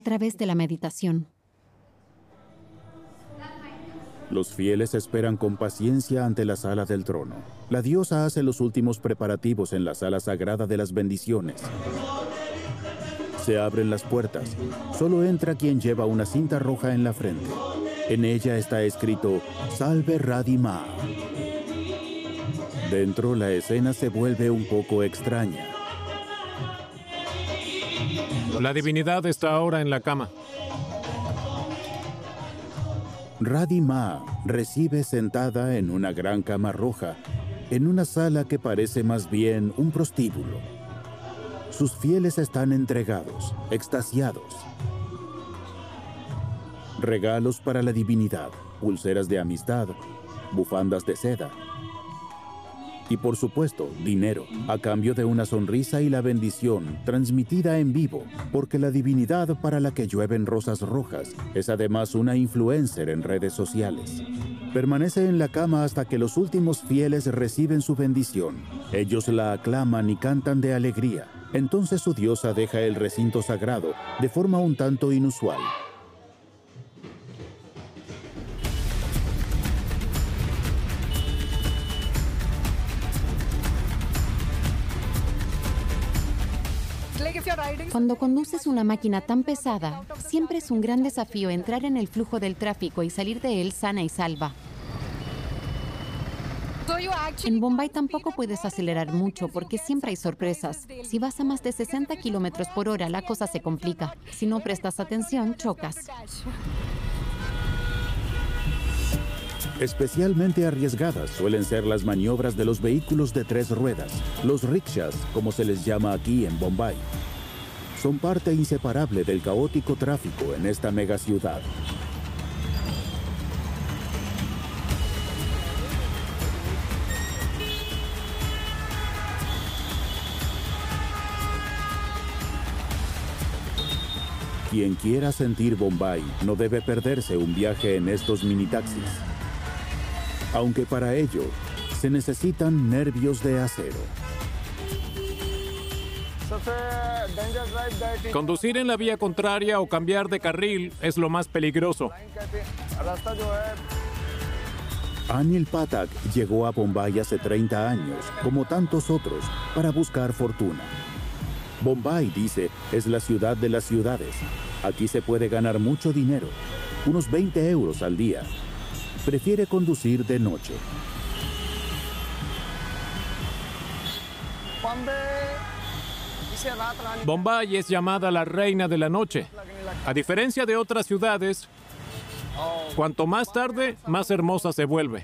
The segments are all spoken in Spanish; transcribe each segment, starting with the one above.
través de la meditación. Los fieles esperan con paciencia ante la sala del trono. La diosa hace los últimos preparativos en la sala sagrada de las bendiciones. Se abren las puertas. Solo entra quien lleva una cinta roja en la frente. En ella está escrito, Salve Radhi Ma. Dentro, la escena se vuelve un poco extraña. La divinidad está ahora en la cama. Radhi Ma recibe sentada en una gran cama roja, en una sala que parece más bien un prostíbulo. Sus fieles están entregados, extasiados. Regalos para la divinidad, pulseras de amistad, bufandas de seda. Y por supuesto, dinero, a cambio de una sonrisa y la bendición transmitida en vivo, porque la divinidad para la que llueven rosas rojas es además una influencer en redes sociales. Permanece en la cama hasta que los últimos fieles reciben su bendición. Ellos la aclaman y cantan de alegría. Entonces su diosa deja el recinto sagrado de forma un tanto inusual. Cuando conduces una máquina tan pesada, siempre es un gran desafío entrar en el flujo del tráfico y salir de él sana y salva. En Bombay tampoco puedes acelerar mucho porque siempre hay sorpresas. Si vas a más de 60 kilómetros por hora, la cosa se complica. Si no prestas atención, chocas. Especialmente arriesgadas suelen ser las maniobras de los vehículos de 3 ruedas, los rickshaws, como se les llama aquí en Bombay. Son parte inseparable del caótico tráfico en esta megaciudad. Quien quiera sentir Bombay no debe perderse un viaje en estos minitaxis. Aunque para ello se necesitan nervios de acero. Conducir en la vía contraria o cambiar de carril es lo más peligroso. Anil Pathak llegó a Bombay hace 30 años, como tantos otros, para buscar fortuna. Bombay, dice, es la ciudad de las ciudades. Aquí se puede ganar mucho dinero, unos 20 euros al día. Prefiere conducir de noche. Bombay es llamada la reina de la noche. A diferencia de otras ciudades, cuanto más tarde, más hermosa se vuelve.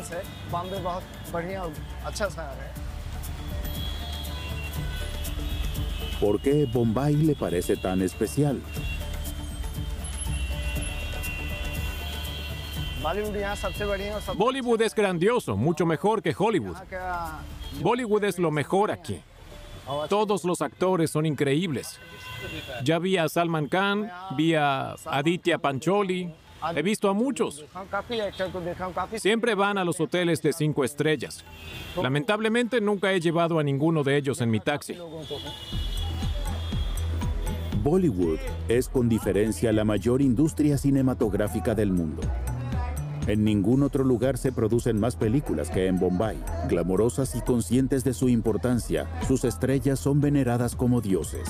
¿Por qué Bombay le parece tan especial? Bollywood es grandioso, mucho mejor que Hollywood. Bollywood es lo mejor aquí. Todos los actores son increíbles. Ya vi a Salman Khan, vi a Aditya Pancholi, he visto a muchos. Siempre van a los hoteles de 5 estrellas. Lamentablemente nunca he llevado a ninguno de ellos en mi taxi. Bollywood es con diferencia la mayor industria cinematográfica del mundo. En ningún otro lugar se producen más películas que en Bombay. Glamorosas y conscientes de su importancia, sus estrellas son veneradas como dioses.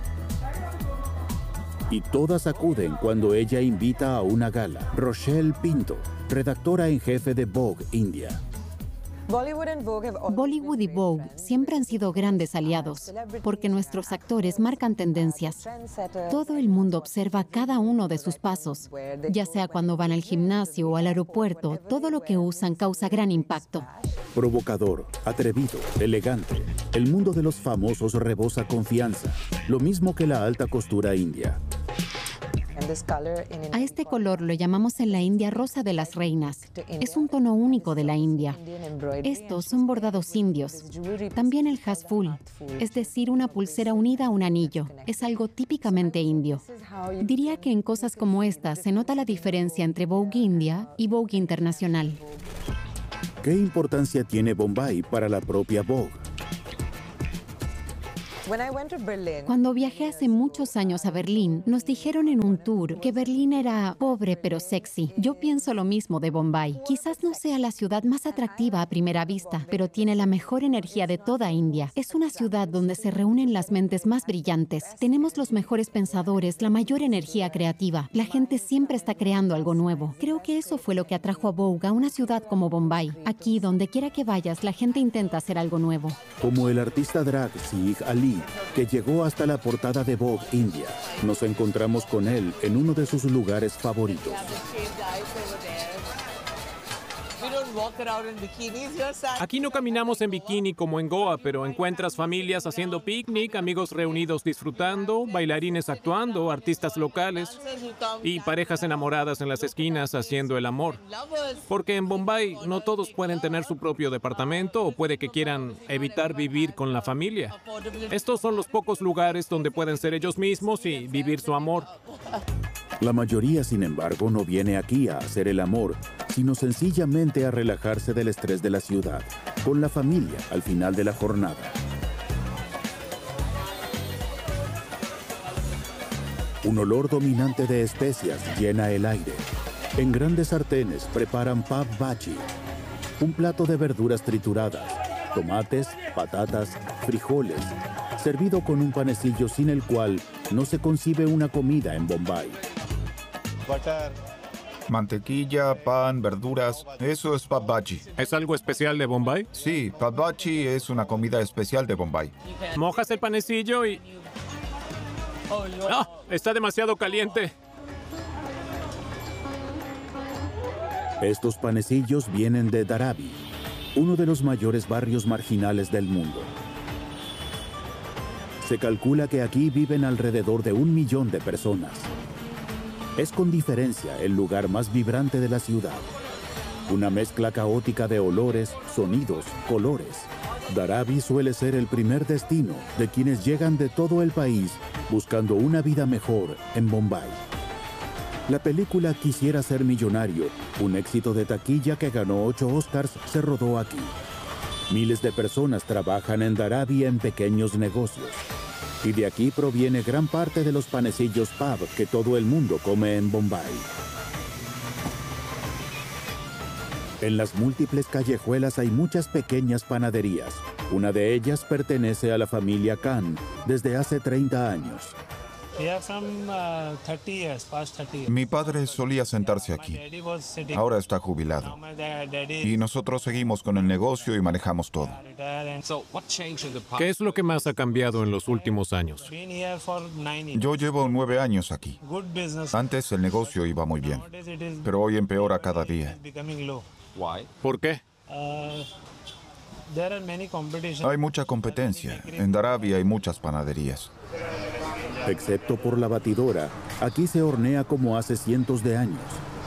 Y todas acuden cuando ella invita a una gala. Rochelle Pinto, redactora en jefe de Vogue India. Bollywood y Vogue siempre han sido grandes aliados, porque nuestros actores marcan tendencias. Todo el mundo observa cada uno de sus pasos, ya sea cuando van al gimnasio o al aeropuerto, todo lo que usan causa gran impacto. Provocador, atrevido, elegante. El mundo de los famosos rebosa confianza, lo mismo que la alta costura india. A este color lo llamamos en la India rosa de las reinas. Es un tono único de la India. Estos son bordados indios. También el hasful, es decir, una pulsera unida a un anillo. Es algo típicamente indio. Diría que en cosas como estas se nota la diferencia entre Vogue India y Vogue Internacional. ¿Qué importancia tiene Bombay para la propia Vogue? Cuando viajé hace muchos años a Berlín, nos dijeron en un tour que Berlín era pobre pero sexy. Yo pienso lo mismo de Bombay. Quizás no sea la ciudad más atractiva a primera vista, pero tiene la mejor energía de toda India. Es una ciudad donde se reúnen las mentes más brillantes. Tenemos los mejores pensadores, la mayor energía creativa. La gente siempre está creando algo nuevo. Creo que eso fue lo que atrajo a Vogue a una ciudad como Bombay. Aquí, donde quiera que vayas, la gente intenta hacer algo nuevo. Como el artista drag Sieg Ali, que llegó hasta la portada de Vogue India. Nos encontramos con él en uno de sus lugares favoritos. Aquí no caminamos en bikini como en Goa, pero encuentras familias haciendo picnic, amigos reunidos disfrutando, bailarines actuando, artistas locales y parejas enamoradas en las esquinas haciendo el amor. Porque en Bombay no todos pueden tener su propio departamento o puede que quieran evitar vivir con la familia. Estos son los pocos lugares donde pueden ser ellos mismos y vivir su amor. La mayoría, sin embargo, no viene aquí a hacer el amor, sino sencillamente a relajarse del estrés de la ciudad, con la familia al final de la jornada. Un olor dominante de especias llena el aire. En grandes sartenes preparan pav bhaji, un plato de verduras trituradas, tomates, patatas, frijoles, servido con un panecillo sin el cual no se concibe una comida en Bombay. Mantequilla, pan, verduras, eso es pav bhaji. ¿Es algo especial de Bombay? Sí, pav bhaji es una comida especial de Bombay. Mojas el panecillo y... ¡Ah! Está demasiado caliente. Estos panecillos vienen de Dharavi, uno de los mayores barrios marginales del mundo. Se calcula que aquí viven alrededor de 1 millón de personas. Es con diferencia el lugar más vibrante de la ciudad. Una mezcla caótica de olores, sonidos, colores. Dharavi suele ser el primer destino de quienes llegan de todo el país buscando una vida mejor en Bombay. La película Quisiera ser millonario, un éxito de taquilla que ganó 8 Oscars, se rodó aquí. Miles de personas trabajan en Dharavi en pequeños negocios. Y de aquí proviene gran parte de los panecillos pav que todo el mundo come en Bombay. En las múltiples callejuelas hay muchas pequeñas panaderías. Una de ellas pertenece a la familia Khan desde hace 30 años. Mi padre solía sentarse aquí. Ahora está jubilado. Y nosotros seguimos con el negocio y manejamos todo. ¿Qué es lo que más ha cambiado en los últimos años? Yo llevo 9 años aquí. Antes el negocio iba muy bien, pero hoy empeora cada día. ¿Por qué? Hay mucha competencia. En Dharavi hay muchas panaderías. Excepto por la batidora, aquí se hornea como hace cientos de años.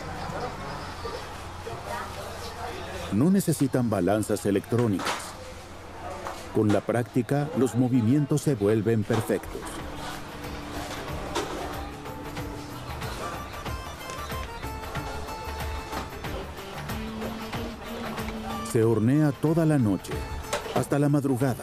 No necesitan balanzas electrónicas. Con la práctica, los movimientos se vuelven perfectos. Se hornea toda la noche, hasta la madrugada.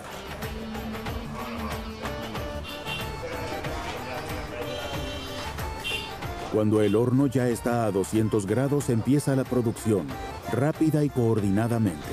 Cuando el horno ya está a 200 grados, empieza la producción, rápida y coordinadamente.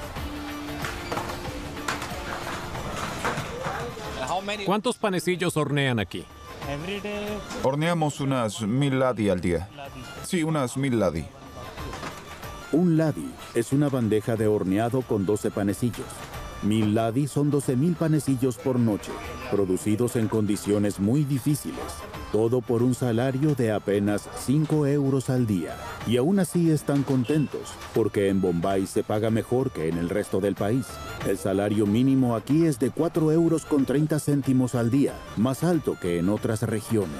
¿Cuántos panecillos hornean aquí? Horneamos unas 1000 ladhi al día. Sí, unas 1000 ladhi. Un ladhi es una bandeja de horneado con 12 panecillos. 1000 ladhi son 12,000 panecillos por noche, producidos en condiciones muy difíciles. Todo por un salario de apenas 5 euros al día. Y aún así están contentos, porque en Bombay se paga mejor que en el resto del país. El salario mínimo aquí es de 4 euros con 30 céntimos al día, más alto que en otras regiones.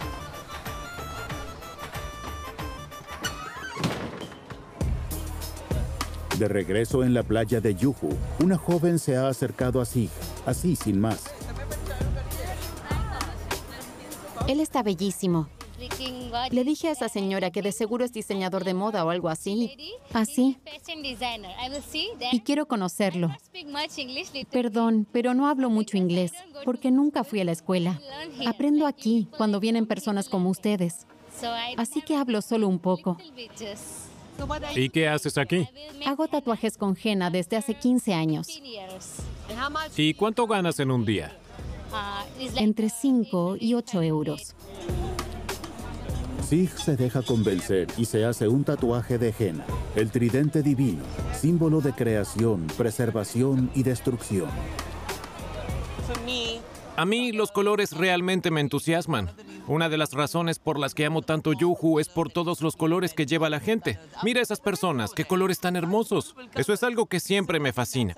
De regreso en la playa de Juhu, una joven se ha acercado a Sieg, así sin más. Él está bellísimo. Le dije a esa señora que de seguro es diseñador de moda o algo así. Así. Y quiero conocerlo. Perdón, pero no hablo mucho inglés, porque nunca fui a la escuela. Aprendo aquí, cuando vienen personas como ustedes. Así que hablo solo un poco. ¿Y qué haces aquí? Hago tatuajes con henna desde hace 15 años. ¿Y cuánto ganas en un día? Entre 5 y 8 euros. Sig se deja convencer y se hace un tatuaje de henna, el tridente divino, símbolo de creación, preservación y destrucción. A mí los colores realmente me entusiasman. Una de las razones por las que amo tanto Juhu es por todos los colores que lleva la gente. Mira esas personas, qué colores tan hermosos. Eso es algo que siempre me fascina.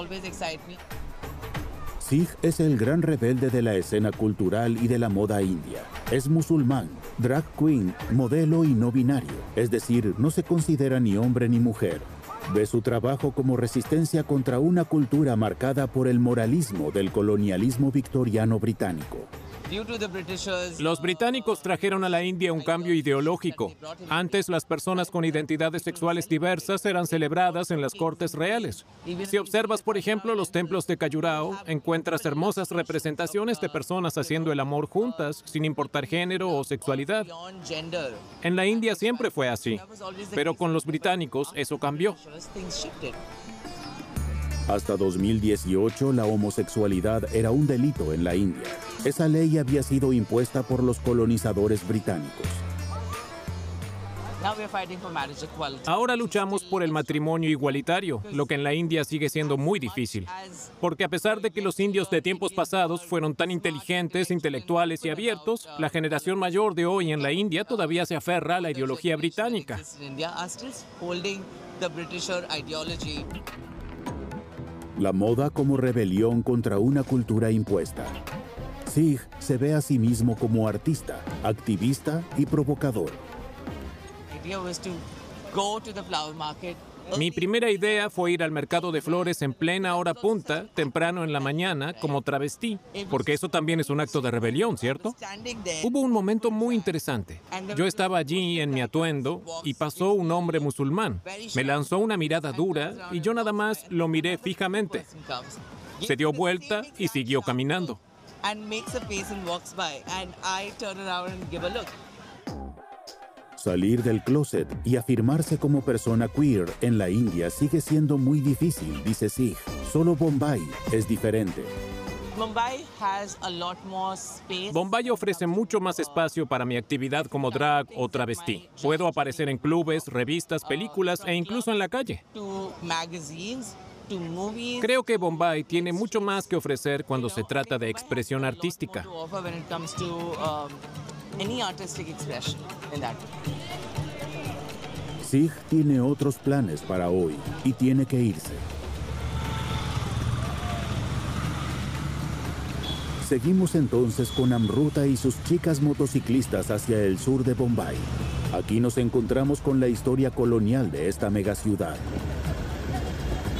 Sig es el gran rebelde de la escena cultural y de la moda india. Es musulmán, drag queen, modelo y no binario. Es decir, no se considera ni hombre ni mujer. Ve su trabajo como resistencia contra una cultura marcada por el moralismo del colonialismo victoriano británico. Los británicos trajeron a la India un cambio ideológico. Antes, las personas con identidades sexuales diversas eran celebradas en las cortes reales. Si observas, por ejemplo, los templos de Khajuraho, encuentras hermosas representaciones de personas haciendo el amor juntas, sin importar género o sexualidad. En la India siempre fue así, pero con los británicos eso cambió. Hasta 2018, la homosexualidad era un delito en la India. Esa ley había sido impuesta por los colonizadores británicos. Ahora luchamos por el matrimonio igualitario, lo que en la India sigue siendo muy difícil. Porque a pesar de que los indios de tiempos pasados fueron tan inteligentes, intelectuales y abiertos, la generación mayor de hoy en la India todavía se aferra a la ideología británica. La moda como rebelión contra una cultura impuesta. Sig se ve a sí mismo como artista, activista y provocador. Mi primera idea fue ir al mercado de flores en plena hora punta, temprano en la mañana, como travestí, porque eso también es un acto de rebelión, ¿cierto? Hubo un momento muy interesante. Yo estaba allí en mi atuendo y pasó un hombre musulmán. Me lanzó una mirada dura y yo nada más lo miré fijamente. Se dio vuelta y siguió caminando. Salir del closet y afirmarse como persona queer en la India sigue siendo muy difícil, dice Sig. Solo Bombay es diferente. Bombay ofrece mucho más espacio para mi actividad como drag o travestí. Puedo aparecer en clubes, revistas, películas e incluso en la calle. Creo que Bombay tiene mucho más que ofrecer cuando se trata de expresión artística. Sig tiene otros planes para hoy y tiene que irse. Seguimos entonces con Amruta y sus chicas motociclistas hacia el sur de Bombay. Aquí nos encontramos con la historia colonial de esta megaciudad.